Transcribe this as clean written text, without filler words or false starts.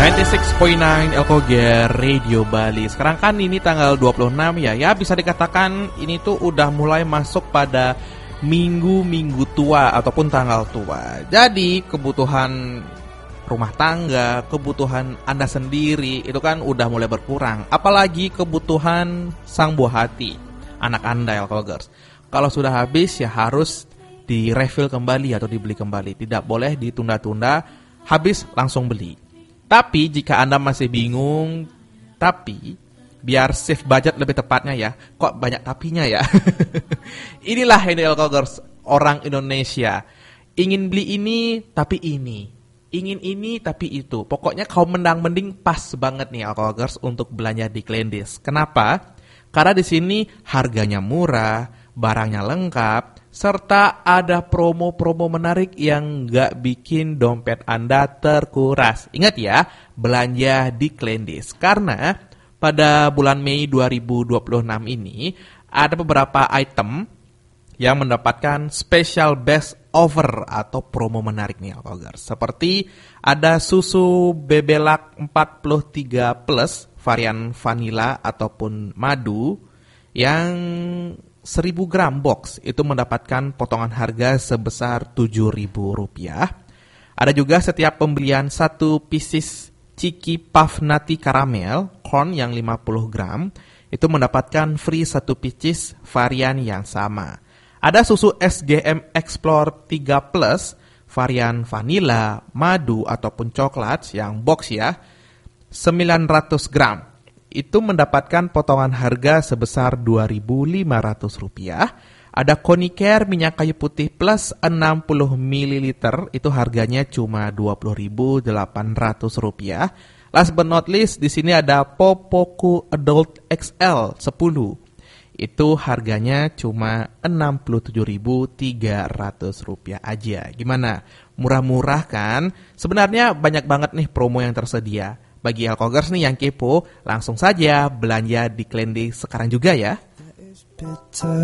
96.9 Elkoger Radio Bali. Sekarang kan ini tanggal 26 ya. Ya bisa dikatakan ini tuh udah mulai masuk pada minggu-minggu tua ataupun tanggal tua. Jadi kebutuhan rumah tangga, kebutuhan Anda sendiri itu kan udah mulai berkurang. Apalagi kebutuhan sang buah hati, anak Anda Elkogers. Kalau sudah habis ya harus di-refill kembali atau dibeli kembali. Tidak boleh ditunda-tunda, habis langsung beli. Tapi jika Anda masih bingung, tapi biar save budget lebih tepatnya ya, kok banyak tapinya ya. Inilah ini Elkogers, orang Indonesia. Ingin beli ini tapi ini. Ingin ini tapi itu. Pokoknya kaum mendang-mending pas banget nih Elkogers untuk belanja di Kleindis. Kenapa? Karena di sini harganya murah, barangnya lengkap, serta ada promo-promo menarik yang nggak bikin dompet Anda terkuras. Ingat ya, belanja di Kleindis. Karena pada bulan Mei 2026 ini ada beberapa item yang mendapatkan special best offer atau promo menarik nih Elkogers. Seperti ada susu Bebelac 43 plus varian vanila ataupun madu yang 1000 gram box itu mendapatkan potongan harga sebesar Rp7.000. Ada juga setiap pembelian 1 pieces Ciki Puff Nutty Caramel corn yang 50 gram itu mendapatkan free 1 pieces varian yang sama. Ada susu SGM Explore 3 plus varian vanila, madu ataupun coklat yang box ya 900 gram. Itu mendapatkan potongan harga sebesar Rp2.500. Ada Konicare minyak kayu putih plus 60 ml, itu harganya cuma Rp20.800. Last but not least, di sini ada Popoku Adult XL 10. Itu harganya cuma Rp67.300 aja. Gimana? Murah-murah kan? Sebenarnya banyak banget nih promo yang tersedia. Bagi Elkogers nih yang kepo, langsung saja belanja di Kleindis sekarang juga ya.